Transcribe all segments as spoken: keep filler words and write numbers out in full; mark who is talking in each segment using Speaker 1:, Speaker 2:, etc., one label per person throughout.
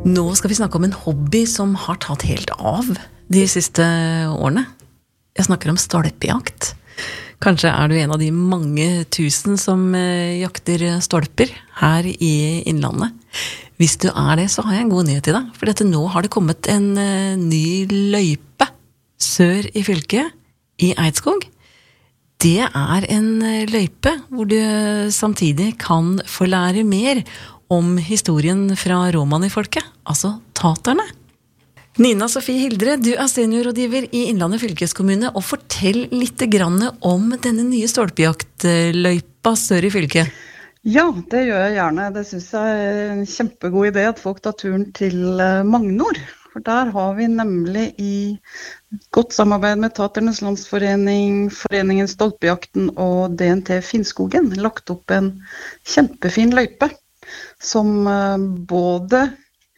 Speaker 1: Nå skal vi snakke om en hobby som har tatt helt av de siste årene. Jeg snakker om stolpejakt. Kanskje er du en av de mange tusen som jakter stolper her i Innlandet. Hvis du er det, så har jeg en god nyhet til deg. For dette nå har det kommet en ny løype sør i fylket, i Eidskog. Det er en løype hvor du samtidig kan få lære mer om historien fra romani-folket, altså taterne. Nina Sofie Hildre, du er seniorrådgiver i Innlandet fylkeskommune, og fortell litt grann om denne nye stolpejaktløypa sør i fylket.
Speaker 2: Ja, det gjør jeg gjerne. Det synes jeg er en kjempegod idé at folk tar turen til Magnor. For der har vi nemlig i godt samarbeid med Taternes Landsforening, Foreningen Stolpejakten og D N T Finnskogen lagt opp en kjempefin løype som både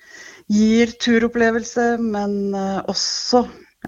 Speaker 2: gir turopplevelse, men også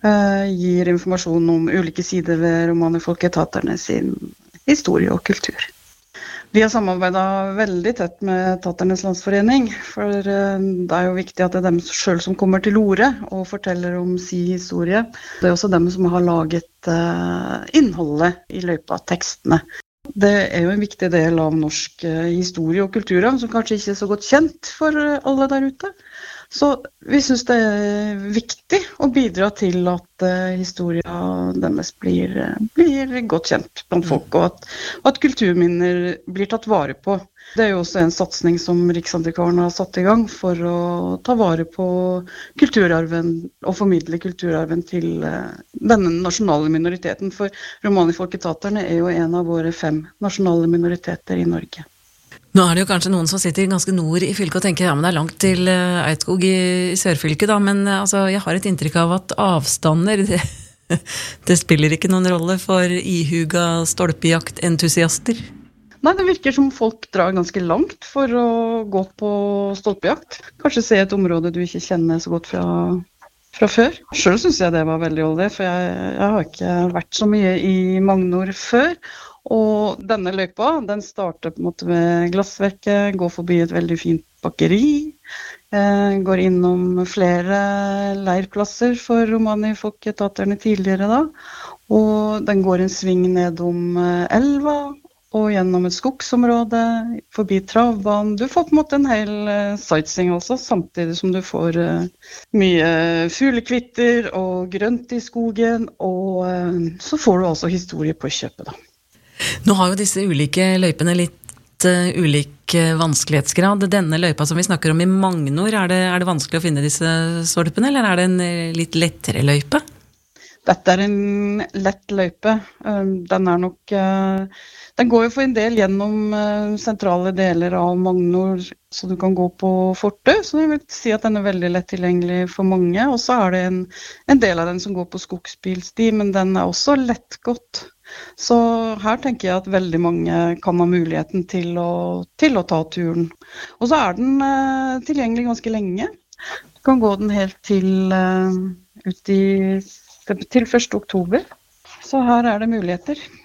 Speaker 2: gir informasjon om ulike sider ved romani-folket Taterne sin historie og kultur. Vi har samarbeidet veldig tett med Taternes Landsforening, for det er jo viktig at det er dem selv som kommer til orde og forteller om sin historie. Det er også dem som har laget innholdet i løypa, tekstene. Det er jo en viktig del av norsk historie og kulturarv, som kanskje ikke er så godt kjent for alle der ute. Så vi synes det er viktig å bidra til at uh, historien deres blir, uh, blir godt kjent blant folk, og at, at kulturminner blir tatt vare på. Det er jo også en satsning som Riksantikvaren har satt i gang for å ta vare på kulturarven og formidle kulturarven til uh, denne nasjonale minoriteten. For romani-folket Taterne er jo en av våre fem nasjonale minoriteter i Norge.
Speaker 1: Nå er det jo kanskje noen som sitter ganske nord i fylket og tenker, ja, men det er langt til Eidskog i, i sørfylket da, men altså, jeg har et inntrykk av at avstander, det, det spiller ikke noen rolle for ihuga stolpejaktentusiaster.
Speaker 2: Nei, det virker som folk drar ganske langt for å gå på stolpejakt. Kanskje se et område du ikke kjenner så godt fra, fra før. Selv synes jeg det var veldig olje, for jeg, jeg har ikke vært så mye i Magnor før. Og denne løypa, den starter på en måte med glassverket, går forbi et veldig fint bakeri, eh, går innom flere leirplasser for romani-folket Taterne tidligere da, og den går en sving ned om elva, og gjennom et skogsområde, forbi travbanen. Du får på en måte en hel uh, sightseeing også, samtidig som du får uh, mye fuglekvitter og grønt i skogen, og uh, så får du altså historie på kjøpet da.
Speaker 1: Nå har jo disse ulike løypene litt uh, ulik uh, vanskelighetsgrad. Denne løypa som vi snakker om i Magnor, er det, er det vanskelig å finne disse stolpene, eller er det en uh, litt lettere løype?
Speaker 2: Dette er en lett løype. Um, den er nok... Uh, den går jo for en del gjennom uh, sentrale deler av Magnor, så du kan gå på fortet, så jeg vil si at den er veldig lett tilgjengelig for mange. Og så er det en, en del av den som går på skogsbilsti, men den er også lettgått. Så her tenker jeg at veldig mange kan ha muligheten til å, til å ta turen. Og så er den uh, tilgjengelig ganske lenge. Du kan gå den helt til, uh, ut i, til første oktober. Så her er det muligheter.